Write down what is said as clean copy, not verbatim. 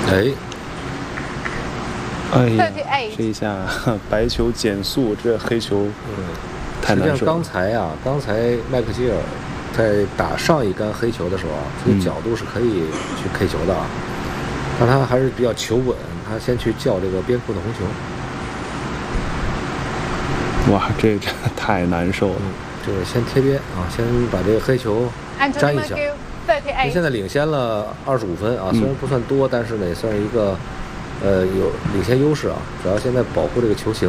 哎， 哎呀， 38 这一下白球减速，这黑球太实际上难受了。 刚才麦克基尔在打上一杆黑球的时候啊，这个角度是可以去 K 球的啊，但他还是比较求稳，他先去叫这个边库的红球。 哇，这太难受了。 就是先贴边啊，先把这个黑球粘一下。现在领先了25分啊，虽然不算多，但是呢也算是一个有领先优势啊。只要现在保护这个球形。